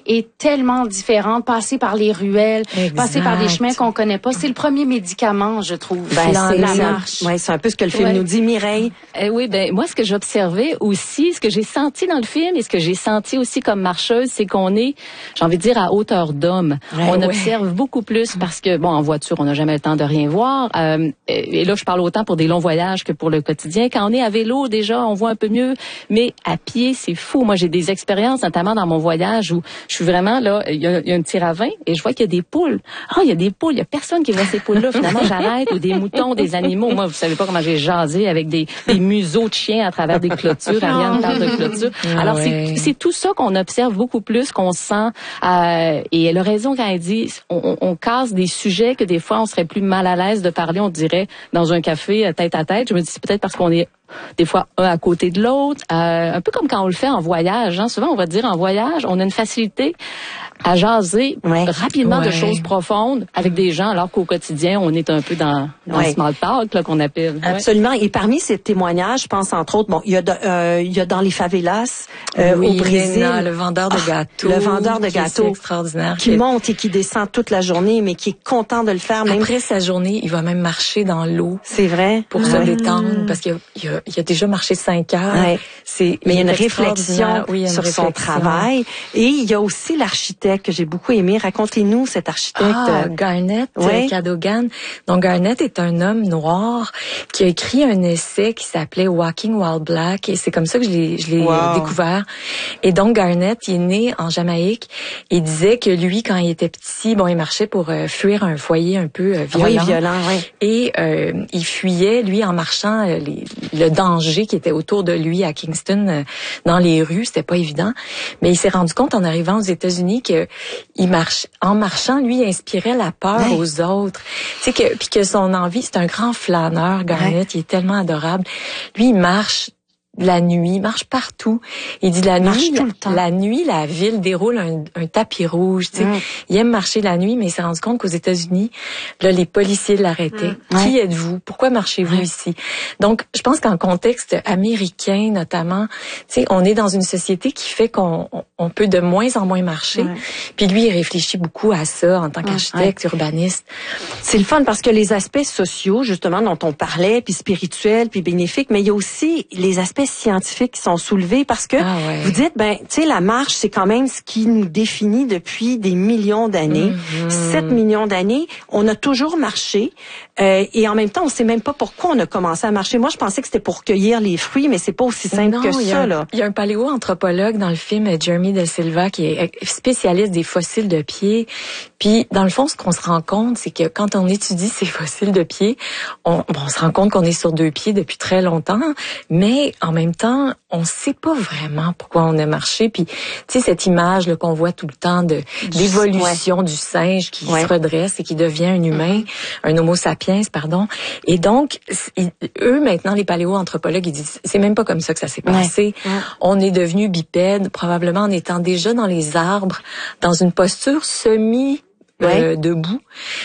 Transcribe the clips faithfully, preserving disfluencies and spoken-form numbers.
est tellement différente. Passer par les ruelles, exact. Passer par des chemins qu'on connaît pas, c'est le premier médicament, je trouve. Ben, la, c'est, la c'est, marche. ouais, c'est un peu ce que le film ouais. nous dit, Mireille. Euh, oui, ben moi, ce que j'observais aussi, ce que j'ai senti dans le film et ce que j'ai senti aussi comme marcheuse, c'est qu'on est, j'ai envie de dire, à hauteur d'homme. Ouais, on ouais. observe beaucoup plus parce que, bon, en voiture, on n'a jamais le temps de rien voir. Euh, et là, je parle autant pour des longs voyages que pour le quotidien. Quand on est à vélo, déjà, on voit un peu mieux. Mais à pied, c'est fou. Moi, j'ai des expériences, notamment dans mon voyage, où je suis vraiment là, il y a, il y a un petit ravin et je vois qu'il y a des poules. Ah, il y a des poules. Il y a personne qui voit ces poules-là. Finalement, j'arrête. Ou des moutons, des animaux. Moi, vous savez pas comment j'ai jasé avec des, des museaux de chiens à travers des clôtures. Ariane parle de clôtures. Alors, ouais. c'est, c'est tout ça qu'on observe beaucoup plus, qu'on sent. Euh, et elle a raison quand elle dit, on, on casse des sujets que des fois, on serait plus mal à l'aise de parler, on dirait, dans un café, tête à tête. Je me dis, c'est peut-être parce qu'on est des fois un à côté de l'autre, euh, un peu comme quand on le fait en voyage. Hein. Souvent, on va dire en voyage, on a une facilité à jaser ouais. rapidement ouais. de choses profondes avec des gens, alors qu'au quotidien, on est un peu dans, dans ouais. le small talk là, qu'on appelle. Absolument. Ouais. Et parmi ces témoignages, je pense entre autres, bon, il y a, de, euh, il y a dans les favelas euh, oui, au Brésil, Lena, le vendeur de gâteaux, ah, le vendeur de gâteaux, extraordinaire, qui, qui monte et qui descend toute la journée, mais qui est content de le faire. Même après sa journée, il va même marcher dans l'eau. C'est vrai. Pour ouais. se détendre, parce qu'il a, il a, il a déjà marché cinq heures. Ouais. C'est, mais il y a une réflexion oui, il y a une sur réflexion. son travail. Et il y a aussi l'architecte que j'ai beaucoup aimé. Racontez-nous cet architecte. Ah, Garnett ouais. Cadogan. Donc Garnett est un homme noir qui a écrit un essai qui s'appelait Walking While Black, et c'est comme ça que je l'ai, je l'ai wow. découvert. Et donc Garnett, il est né en Jamaïque. Il disait que lui, quand il était petit, bon, il marchait pour euh, fuir un foyer un peu euh, violent. Oui, violent, oui. Et euh, il fuyait, lui, en marchant, euh, les, le danger qui était autour de lui à Kingston, euh, dans les rues, c'était pas évident. Mais il s'est rendu compte en arrivant aux États-Unis que il marche, en marchant, lui, il inspirait la peur ouais. aux autres. Tu sais que, puis que son envie, c'est un grand flâneur, Garnett, ouais. il est tellement adorable. Lui, il marche la nuit, marche partout. Il dit la marche nuit, tout le temps. La nuit, la ville déroule un, un tapis rouge. Tu sais, mm. il aime marcher la nuit, mais il s'est rendu compte qu'aux États-Unis, là, les policiers l'arrêtaient. Mm. Qui ouais. êtes-vous? Pourquoi marchez-vous ouais. ici? Donc, je pense qu'en contexte américain, notamment, tu sais, on est dans une société qui fait qu'on on peut de moins en moins marcher. Ouais. Puis lui, il réfléchit beaucoup à ça en tant qu'architecte, ouais. urbaniste. C'est le fun parce que les aspects sociaux, justement, dont on parlait, puis spirituels, puis bénéfiques, mais il y a aussi les aspects scientifiques qui sont soulevés parce que ah ouais. vous dites, ben, tu sais, la marche, c'est quand même ce qui nous définit depuis des millions d'années. Mm-hmm. sept millions d'années, on a toujours marché euh, et en même temps, on sait même pas pourquoi on a commencé à marcher. Moi, je pensais que c'était pour cueillir les fruits, mais c'est pas aussi simple non, que ça, un, là. Il y a un paléoanthropologue dans le film, Jeremy De Silva, qui est spécialiste des fossiles de pieds. Puis, dans le fond, ce qu'on se rend compte, c'est que quand on étudie ces fossiles de pieds, on, bon, on se rend compte qu'on est sur deux pieds depuis très longtemps, mais en même temps, on sait pas vraiment pourquoi on a marché. Puis, tu sais, cette image là, qu'on voit tout le temps de du, d'évolution ouais. du singe qui ouais. se redresse et qui devient un humain, mm-hmm. un homo sapiens, pardon. Et donc, ils, eux, maintenant, les paléoanthropologues, ils disent, c'est même pas comme ça que ça s'est passé. Ouais. Ouais. On est devenu bipède, probablement en étant déjà dans les arbres, dans une posture semi euh, ouais. debout.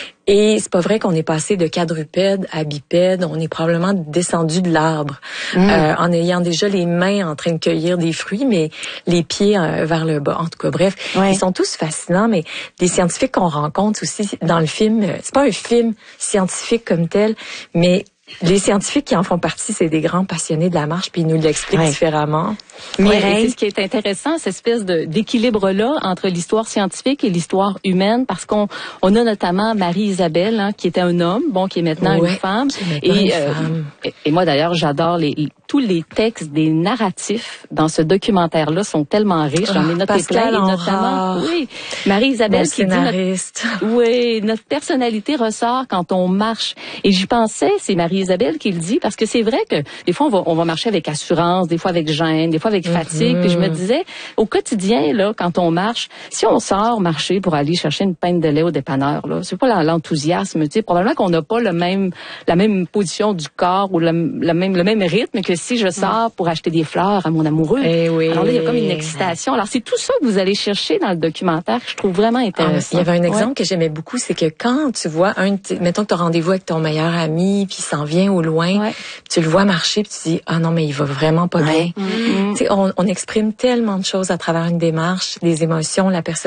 Et c'est pas vrai qu'on est passé de quadrupède à bipède, on est probablement descendu de l'arbre mmh. euh, en ayant déjà les mains en train de cueillir des fruits, mais les pieds euh, vers le bas. En tout cas, bref, ouais. ils sont tous fascinants, mais les scientifiques qu'on rencontre aussi dans le film, c'est pas un film scientifique comme tel, mais les scientifiques qui en font partie, c'est des grands passionnés de la marche, puis ils nous l'expliquent ouais. différemment. Ouais, et c'est ce qui est intéressant, cette espèce de, d'équilibre-là entre l'histoire scientifique et l'histoire humaine, parce qu'on on a notamment Marie-Isabelle, hein, qui était un homme, bon, qui est maintenant ouais, une femme. Et, une euh, femme. Et, et moi, d'ailleurs, j'adore les, les tous les textes des narratifs dans ce documentaire-là sont tellement riches. J'en ai noté Pascal plein, et notamment, oui, Marie-Isabelle bon qui scénariste. dit, notre, oui, notre personnalité ressort quand on marche. Et j'y pensais, c'est Marie-Isabelle qui le dit, parce que c'est vrai que des fois on va, on va marcher avec assurance, des fois avec gêne, des fois avec fatigue. Mm-hmm. Puis je me disais, au quotidien là, quand on marche, si on sort marcher pour aller chercher une pinte de lait au dépanneur, là, c'est pas l'enthousiasme, tu sais, probablement qu'on n'a pas le même, la même position du corps ou le, le même, le même rythme que si je sors pour acheter des fleurs à mon amoureux. Eh oui. Alors là, il y a comme une excitation. Alors c'est tout ça que vous allez chercher dans le documentaire que je trouve vraiment intéressant. Ah, il y avait un exemple ouais. que j'aimais beaucoup, c'est que quand tu vois un, mettons que tu as rendez-vous avec ton meilleur ami, puis il s'en vient au loin, ouais. tu le vois marcher, puis tu dis ah non mais il va vraiment pas ouais. bien. Mm-hmm. Tu sais, on, on exprime tellement de choses à travers une démarche, des émotions, la personne